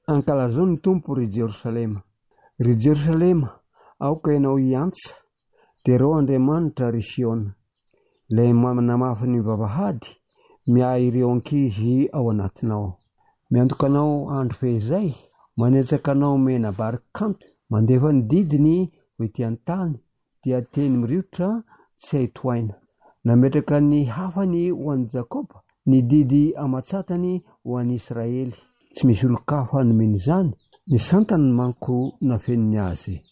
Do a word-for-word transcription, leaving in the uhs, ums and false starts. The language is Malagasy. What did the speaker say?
Ankalazao ny tompo ry Jerosalema. Ry Jerosalema, aoka ianao iantsa, dia reo Andriamanitra ry Siona. Ilay namafy ny vavahady, miahy ireo ankizy ao anatinao. Miantoka anao andro fehizay, manetsaka anao mena barikanto, mandefa ny didiny ho ety an-tany, dia teny miriotra tsy ahitoaina. Nametraka ny hafany ho an'i Jakoba, ny didy amatsatany ho an'i Israely. Tsy misy olo-kafa nomeny izany, ny santany manko nafeniny azy.